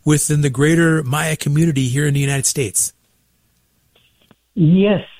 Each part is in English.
within the greater Maya community here in the United States? Yes.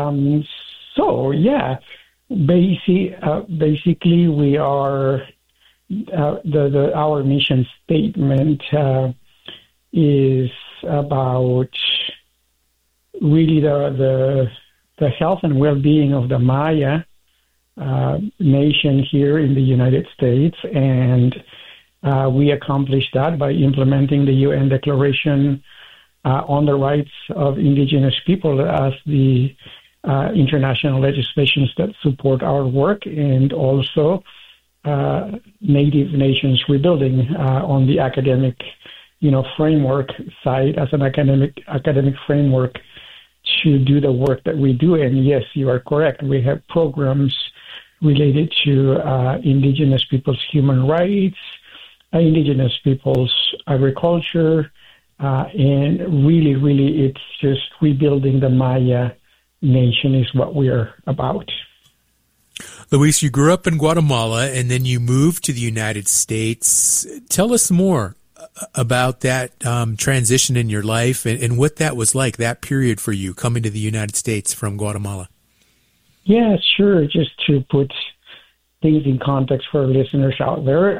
Basically, we are our mission statement is about really the health and well-being of the Maya nation here in the United States, and we accomplish that by implementing the UN Declaration on the Rights of Indigenous People as the international legislations that support our work, and also Native Nations Rebuilding on the academic, framework side as an academic framework to do the work that we do. And yes, you are correct. We have programs related to Indigenous people's human rights, Indigenous people's agriculture, and really it's just rebuilding the Maya nation is what we are about. Luis, you grew up in Guatemala and then you moved to the United States. Tell us more about that transition in your life and what that was like, that period for you coming to the United States from Guatemala. Yeah, sure. Just to put things in context for our listeners out there,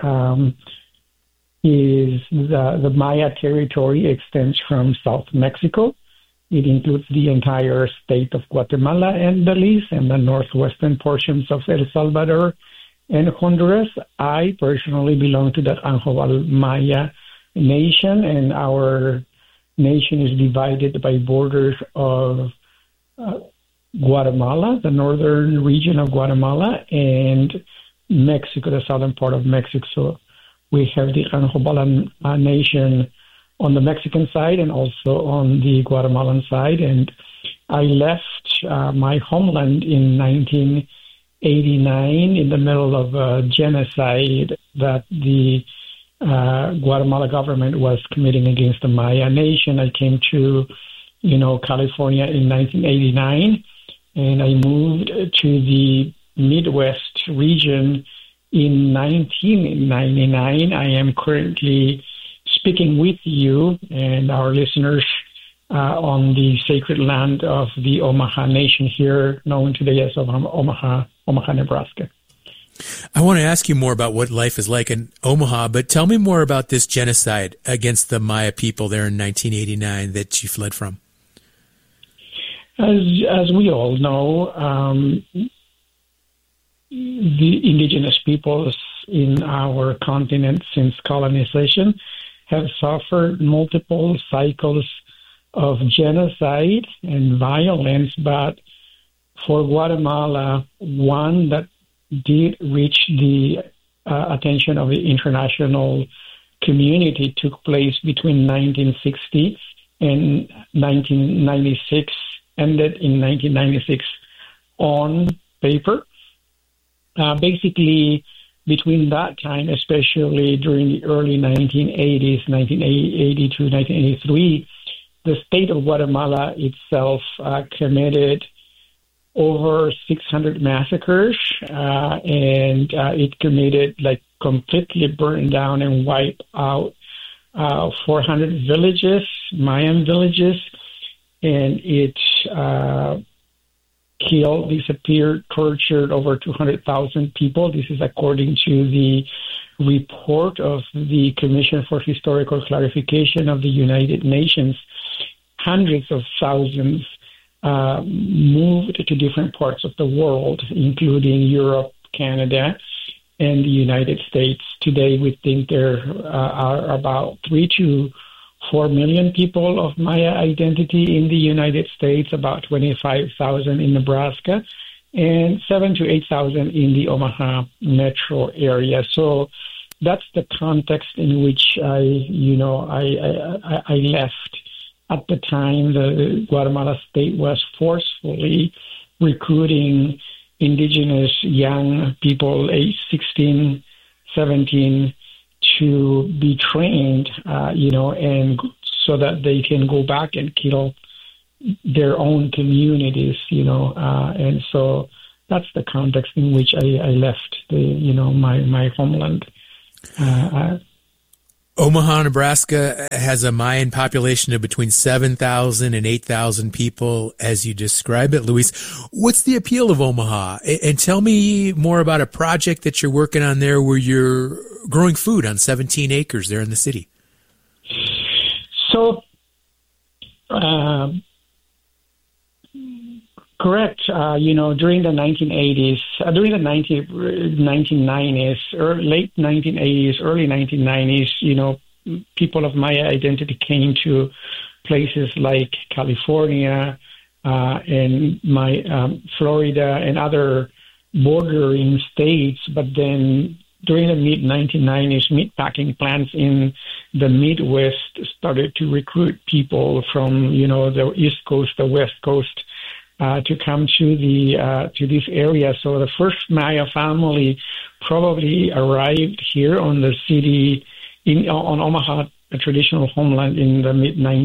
is the Maya territory extends from South Mexico. It includes the entire state of Guatemala and Belize and the northwestern portions of El Salvador and Honduras. I personally belong to the Anjobal Maya nation, and our nation is divided by borders of Guatemala, the northern region of Guatemala, and Mexico, the southern part of Mexico. So we have the Anjobal nation on the Mexican side and also on the Guatemalan side. And I left my homeland in 1989 in the middle of a genocide that the Guatemala government was committing against the Maya nation. I came to, California in 1989, and I moved to the Midwest region in 1999. I am currently speaking with you and our listeners on the sacred land of the Omaha Nation here, known today as Omaha, Nebraska. I want to ask you more about what life is like in Omaha, but tell me more about this genocide against the Maya people there in 1989 that you fled from. As we all know, the indigenous peoples in our continent since colonization have suffered multiple cycles of genocide and violence, but for Guatemala, one that did reach the attention of the international community took place between 1960 and 1996, ended in 1996 on paper. Basically, between that time, especially during the early 1980s, 1980 to 1983, the state of Guatemala itself committed over 600 massacres, and it committed, completely burned down and wiped out 400 villages, Mayan villages, and it killed, disappeared, tortured over 200,000 people. This is according to the report of the Commission for Historical Clarification of the United Nations. Hundreds of thousands moved to different parts of the world, including Europe, Canada, and the United States. Today, we think there are about 3 to 4 million people of Maya identity in the United States, about 25,000 in Nebraska, and 7,000 to 8,000 in the Omaha metro area. So that's the context in which I left. At the time, the Guatemala state was forcefully recruiting indigenous young people, aged 16, 17, to be trained, and so that they can go back and kill their own communities, and so that's the context in which I left my homeland. Omaha, Nebraska has a Mayan population of between 7,000 and 8,000 people, as you describe it. Luis, what's the appeal of Omaha? And tell me more about a project that you're working on there where you're growing food on 17 acres there in the city. So, correct. During the 1980s, during the 1990s, late 1980s, early 1990s, people of Maya identity came to places like California and Florida and other bordering states. But then during the mid-1990s, meatpacking plants in the Midwest started to recruit people from, the East Coast, the West Coast, to come to this area. So the first Maya family probably arrived here on the city on Omaha, a traditional homeland, in the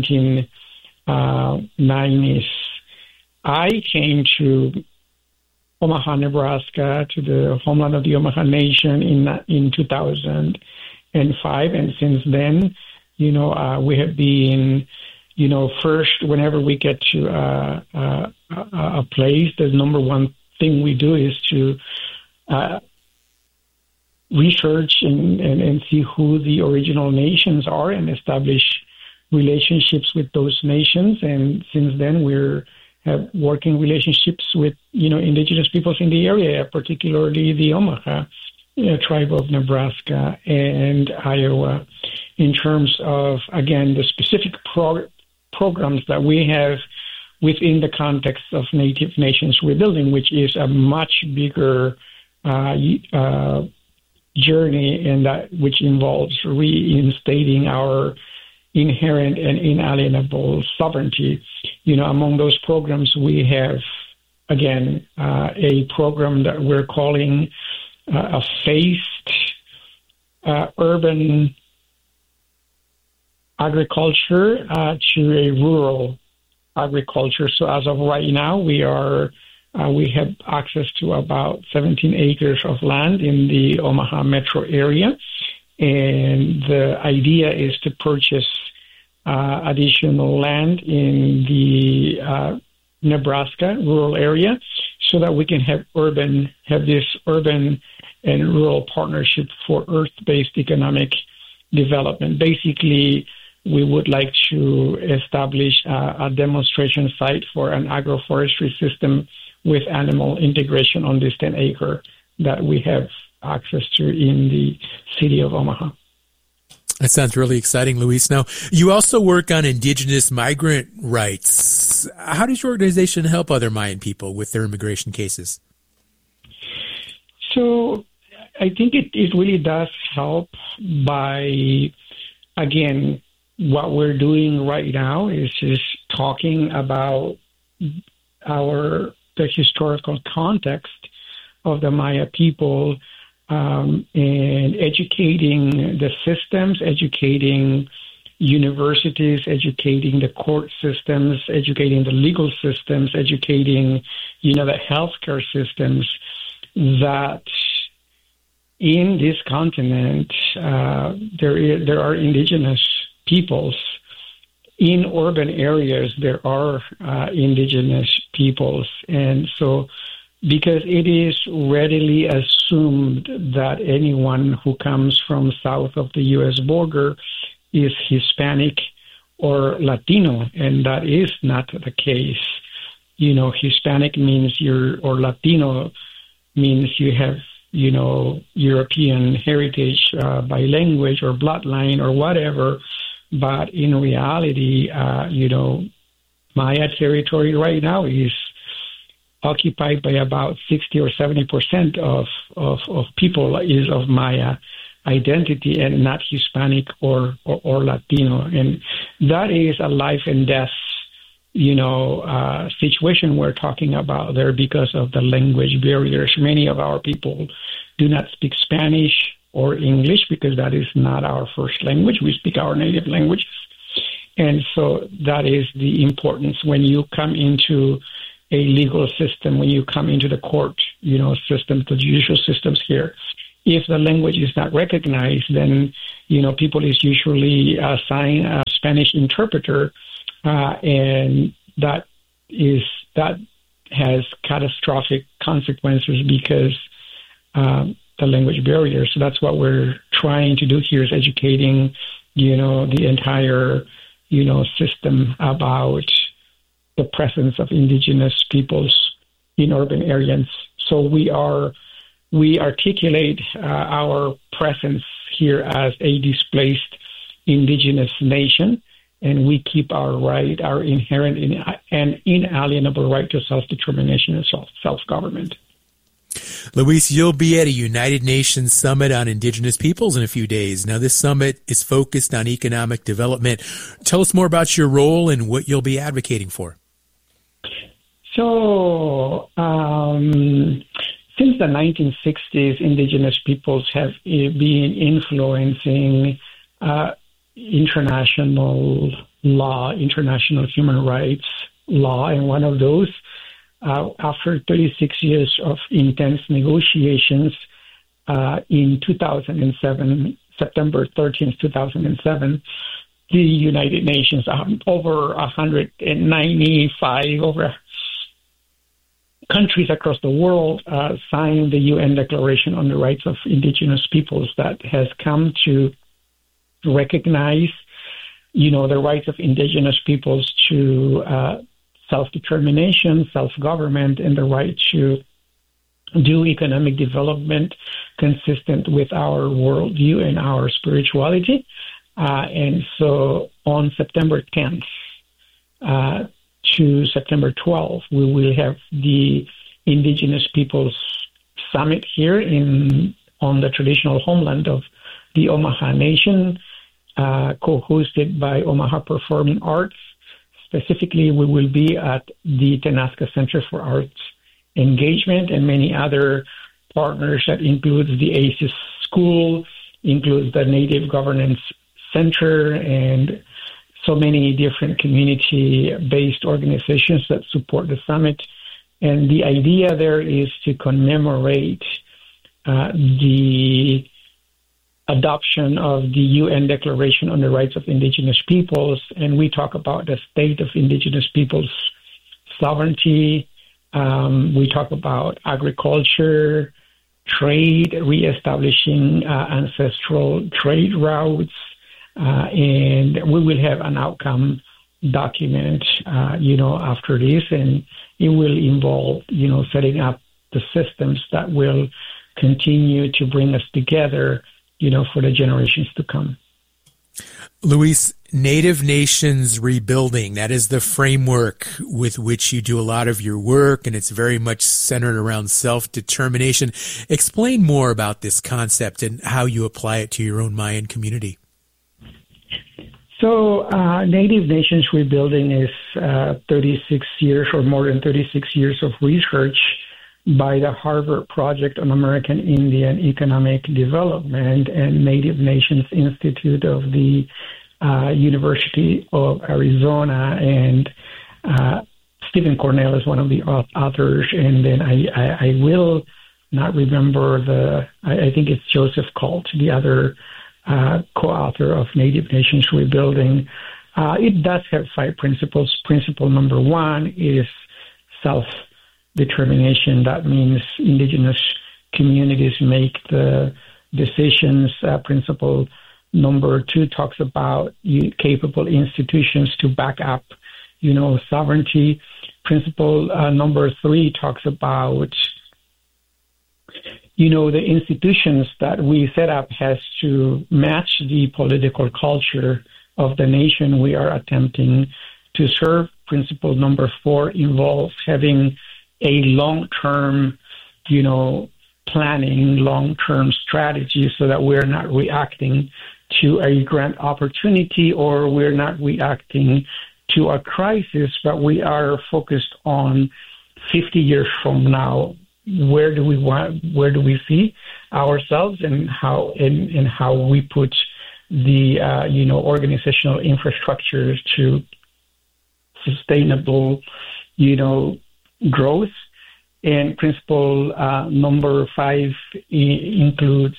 mid-1990s. I came to Omaha, Nebraska, to the homeland of the Omaha Nation in 2005, and since then, we have been. First, whenever we get to a place, the number one thing we do is to research and see who the original nations are and establish relationships with those nations. And since then, we're working relationships with, indigenous peoples in the area, particularly the Omaha tribe of Nebraska and Iowa, in terms of, again, the specific programs that we have within the context of Native Nations Rebuilding, which is a much bigger journey, and which involves reinstating our inherent and inalienable sovereignty. Among those programs, we have, again, a program that we're calling a phased urban agriculture to a rural agriculture. So as of right now, we have access to about 17 acres of land in the Omaha metro area, and the idea is to purchase additional land in the Nebraska rural area, so that we can have this urban and rural partnership for earth-based economic development. Basically, we would like to establish a demonstration site for an agroforestry system with animal integration on this 10-acre that we have access to in the city of Omaha. That sounds really exciting, Luis. Now, you also work on indigenous migrant rights. How does your organization help other Mayan people with their immigration cases? So I think it really does help by, again, what we're doing right now is just talking about the historical context of the Maya people, and educating the systems, educating universities, educating the court systems, educating the legal systems, educating, the healthcare systems, that in this continent there are indigenous peoples. In urban areas, there are indigenous peoples. And so, because it is readily assumed that anyone who comes from south of the U.S. border is Hispanic or Latino, and that is not the case. Hispanic means or Latino means you have, European heritage by language or bloodline or whatever. But in reality, Maya territory right now is occupied by about 60 or 70% of people is of Maya identity and not Hispanic or Latino. And that is a life and death, situation we're talking about there because of the language barriers. Many of our people do not speak Spanish or English because that is not our first language. We speak our native language. And so that is the importance when you come into a legal system, when you come into the court, system, the judicial systems here if the language is not recognized, then, people is usually assigned a Spanish interpreter, and that has catastrophic consequences because the language barrier. So that's what we're trying to do here, is educating, the entire, system about the presence of indigenous peoples in urban areas. So we articulate our presence here as a displaced indigenous nation, and we keep our inherent and inalienable right to self-determination and self-government. Luis, you'll be at a United Nations Summit on Indigenous Peoples in a few days. Now, this summit is focused on economic development. Tell us more about your role and what you'll be advocating for. So, since the 1960s, indigenous peoples have been influencing international law, international human rights law, and one of those, after 36 years of intense negotiations, in 2007, September 13th, 2007, the United Nations, over 195 countries across the world signed the UN Declaration on the Rights of Indigenous Peoples that has come to recognize, the rights of indigenous peoples to self-determination, self-government, and the right to do economic development consistent with our worldview and our spirituality. And so on September 10th to September 12th, we will have the Indigenous Peoples Summit here on the traditional homeland of the Omaha Nation, co-hosted by Omaha Performing Arts. Specifically, we will be at the Tenaska Center for Arts Engagement and many other partners that includes the ACES School, includes the Native Governance Center, and so many different community-based organizations that support the summit. And the idea there is to commemorate the adoption of the UN Declaration on the Rights of Indigenous Peoples, and we talk about the state of Indigenous peoples' sovereignty. We talk about agriculture, trade, reestablishing ancestral trade routes, and we will have an outcome document, after this, and it will involve, setting up the systems that will continue to bring us together, for the generations to come. Luis, Native Nations Rebuilding, that is the framework with which you do a lot of your work, and it's very much centered around self-determination. Explain more about this concept and how you apply it to your own Mayan community. So Native Nations Rebuilding is 36 years or more than 36 years of research by the Harvard Project on American Indian Economic Development and Native Nations Institute of the University of Arizona, and Stephen Cornell is one of the authors, and then I will not remember I think it's Joseph Colt, the other co-author of Native Nations Rebuilding. It does have 5 principles. Principle number 1 is self-determination. That means indigenous communities make the decisions. Principle number 2 talks about capable institutions to back up, sovereignty. Principle number 3 talks about, the institutions that we set up has to match the political culture of the nation we are attempting to serve. Principle number 4 involves having a long-term, planning, long-term strategy so that we're not reacting to a grand opportunity or we're not reacting to a crisis, but we are focused on 50 years from now. Where do we see ourselves, and how we put the organizational infrastructure to sustainable growth. And principle number 5 includes,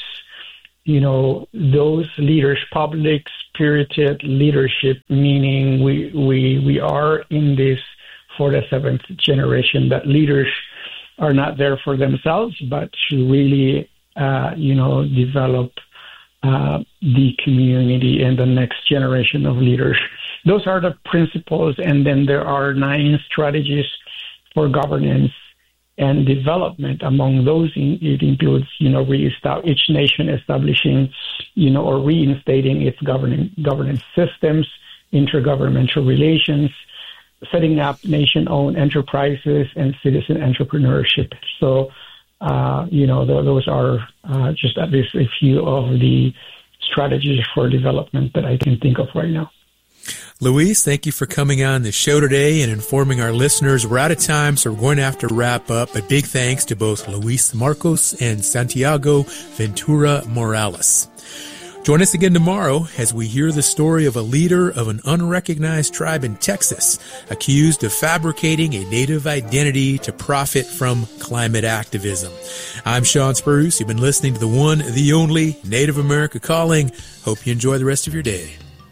those leaders, public spirited leadership, meaning we are in this for the 7th generation, that leaders are not there for themselves, but to really, develop the community and the next generation of leaders. Those are the principles, and then there are 9 strategies for governance and development. Among those, it includes, each nation establishing, or reinstating its governance systems, intergovernmental relations, setting up nation-owned enterprises, and citizen entrepreneurship. So, those are just at least a few of the strategies for development that I can think of right now. Luis, thank you for coming on the show today and informing our listeners. We're out of time, so we're going to have to wrap up. A big thanks to both Luis Marcos and Santiago Ventura Morales. Join us again tomorrow as we hear the story of a leader of an unrecognized tribe in Texas accused of fabricating a native identity to profit from climate activism. I'm Sean Spruce. You've been listening to the one, the only Native America Calling. Hope you enjoy the rest of your day.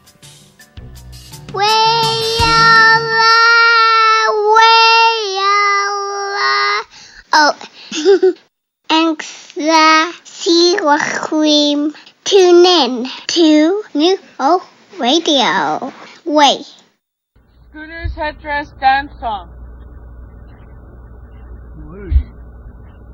Tune in to New Hope Radio. Wait. Scooter's Headdress Dance Song.